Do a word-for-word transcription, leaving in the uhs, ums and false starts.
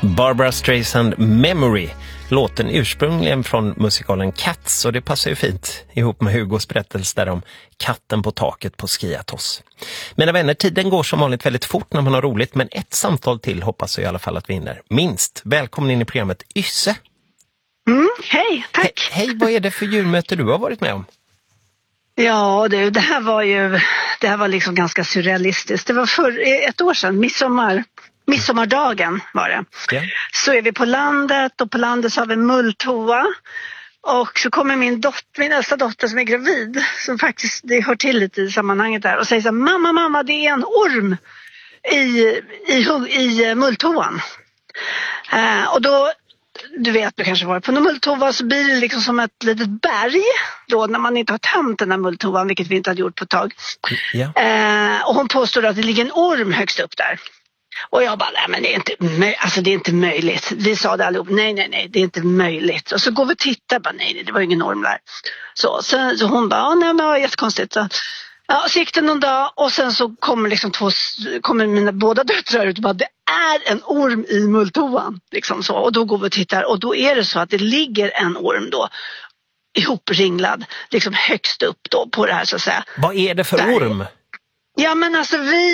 Barbra Streisand Memory. Låten ursprungligen från musikalen Cats, och det passar ju fint ihop med Hugos berättelse där om katten på taket på Skiathos. Mina vänner, tiden går som vanligt väldigt fort när man har roligt, men ett samtal till hoppas jag i alla fall att vi hinner. Minst. Välkommen in i programmet Ysse. Mm, hej, tack. He- hej, vad är det för djurmöte du har varit med om? Ja, det, det här var ju det här var liksom ganska surrealistiskt. Det var för ett år sedan, midsommar, midsommardagen var det. Ja. Så är vi på landet, och på landet så har vi en mulltoa. Och så kommer min dotter, min äldsta dotter som är gravid, som faktiskt, det hör till lite i sammanhanget där, och säger så här: mamma, mamma, det är en orm i, i, i mulltoan. Uh, och då, du vet, du kanske var på en mulltova, så blir det liksom som ett litet berg då när man inte har tömt den här mulltoan, vilket vi inte hade gjort på ett tag. Ja. Uh, och hon påstår att det ligger en orm högst upp där. Och jag bara, nej men det är inte, möj- alltså det är inte möjligt. Vi sa det allihop, nej nej nej, det är inte möjligt. Och så går vi och tittar, bara, nej, nej det var ingen orm där. Så, så, så hon bara, nej men det var jättekonstigt. Så, ja, så gick det någon dag, och sen så kommer liksom två, kommer mina båda döttrar ut och bara, det är en orm i mulltoan. Liksom så. Och då går vi och tittar, och då är det så att det ligger en orm då ihopringlad, liksom högst upp då på det här, så att säga. Vad är det för där. orm? Ja men alltså vi